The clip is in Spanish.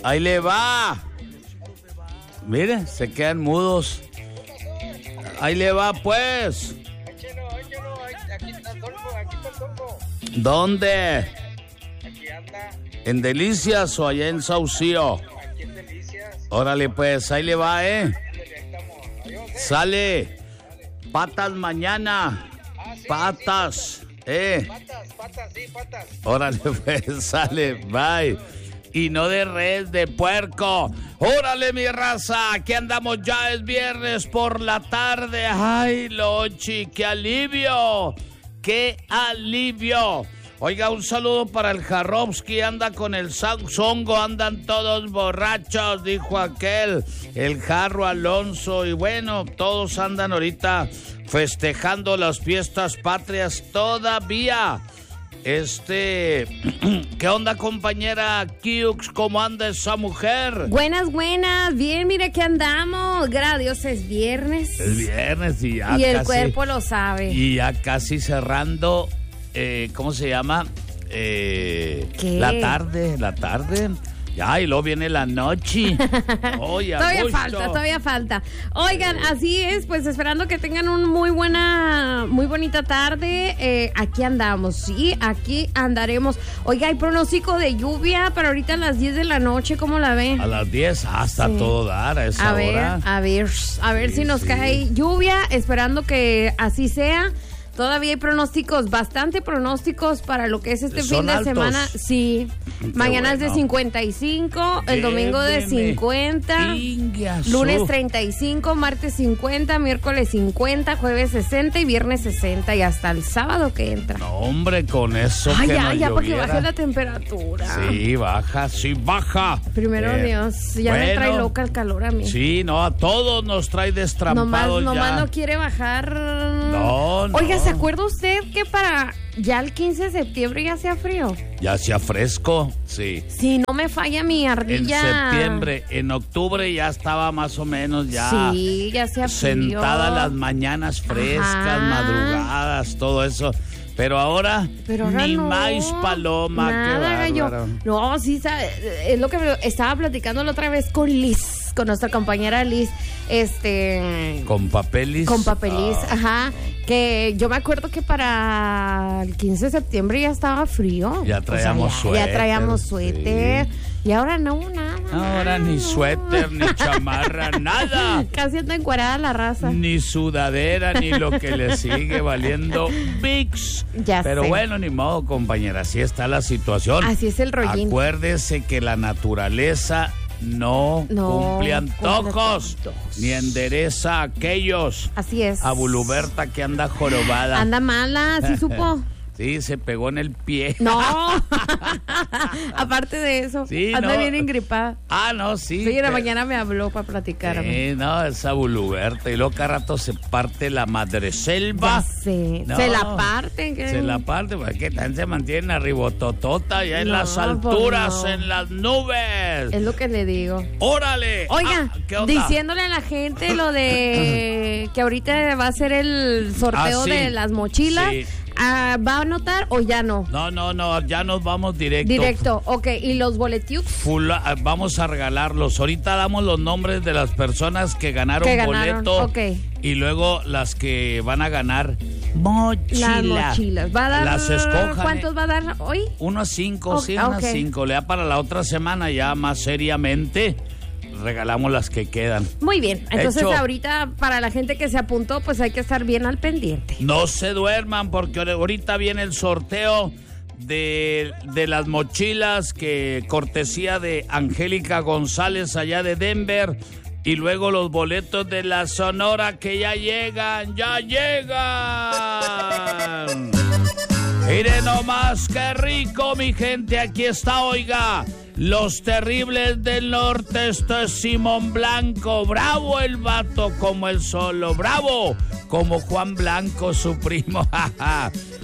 Ahí le va. Mire, se quedan mudos. Ahí le va, pues. Échelo, aquí está Dolfo. ¿Dónde? Aquí anda, ¿En Delicias o allá en Saucillo? aquí en Delicias. Órale, pues, ahí le va, Ándale, ahí estamos. Adiós, Sale. Patas mañana. sí, Patas. Patas, sí, patas. Órale, pues, sale. Bye. Y no de res, de puerco. Órale, mi raza. Aquí andamos ya, es viernes por la tarde. Ay, Lochi, qué alivio. ¡Qué alivio! Oiga, un saludo para el Jarrovsky, anda con el Songo, andan todos borrachos, dijo aquel, el Jarro Alonso, y bueno, todos andan ahorita festejando las fiestas patrias todavía. ¿Qué onda, compañera Kiux? ¿Cómo anda esa mujer? Buenas, bien, mire que andamos. Gracias a Dios es viernes. Es viernes y ya y el casi, cuerpo lo sabe. Y ya casi cerrando, ¿cómo se llama? ¿Qué? La tarde. Ya, y luego viene la noche. Oye, Todavía falta. Oigan, así es, pues esperando que tengan un muy bonita tarde. Aquí andamos, sí, aquí andaremos. Oiga, hay pronóstico de lluvia para ahorita a las 10 de la noche, ¿cómo la ve? A las 10, hasta todo dar a esa hora. A ver si nos cae lluvia, esperando que así sea. Todavía hay bastante pronósticos para lo que es este fin de altos. Semana. Sí, mañana es de 55, el domingo de 50, lunes 35, martes 50, miércoles 50, jueves 60 y viernes 60 y hasta el sábado que entra. No, hombre, con eso Ay, que ya, no para que lloviera. baje la temperatura. Sí, baja. Primero Dios, ya me trae loca el calor a mí. Sí, no, a todos nos trae destrampados ya. Nomás no quiere bajar. No. Oiga, ¿se acuerda usted que para ya el 15 de septiembre ya sea frío? Ya hacía fresco, sí. Si no me falla mi ardilla. En septiembre, en octubre ya estaba más o menos ya. Sí, ya hacía frío. Sentada las mañanas frescas, madrugadas, todo eso. Pero ahora ni no, más paloma. Nada, qué bárbaro. No, sí, es lo que estaba platicando la otra vez con Liz, con nuestra compañera Liz, Con papelis. Ajá, que yo me acuerdo que para el 15 de septiembre ya estaba frío. Ya traíamos suéter. Ya traíamos suéter. Sí. Y ahora nada. Ahora ni suéter, ni chamarra, nada. Casi anda encuerada la raza. Ni sudadera, ni lo que le sigue valiendo Vicks. Ya Pero sé. bueno, ni modo, compañera, así está la situación. Así es el rollín. Acuérdese que la naturaleza no cumple antojos, ni endereza a aquellos. Así es. A Buluberta que anda jorobada. Anda mala, ¿sí supo? Sí, se pegó en el pie. No. Aparte de eso, sí, anda bien engripada. No, sí. Sí, en la mañana me habló para platicar. Sí, no, esa Buluberta. Y luego cada rato se parte la madreselva. Ya sé. No, se la parten. Se la parte, porque tan se mantienen arribototota, ya en las alturas, en las nubes. Es lo que le digo. ¡Órale! Oiga, ¿qué onda? diciéndole a la gente lo de que ahorita va a ser el sorteo sí. de las mochilas. Sí. ¿Va a anotar o ya no? No, ya nos vamos directo. Directo, ok. ¿Y los boletiux? Vamos a regalarlos. Ahorita damos los nombres de las personas que ganaron boleto. Ok. Y luego las que van a ganar mochilas. Las mochilas. ¿Va a dar? Las escojan. ¿Cuántos va a dar hoy? Unos 5, sí, unos 5. Le da para la otra semana ya más seriamente. Regalamos las que quedan. Muy bien, entonces Hecho. Ahorita para la gente que se apuntó, pues hay que estar bien al pendiente. No se duerman porque ahorita viene el sorteo de las mochilas, que cortesía de Angélica González allá de Denver, y luego los boletos de la Sonora que ya llegan. Mire nomás qué rico, mi gente, aquí está, oiga. Los Terribles del Norte, esto es Simón Blanco. Bravo el vato como el solo, bravo como Juan Blanco, su primo.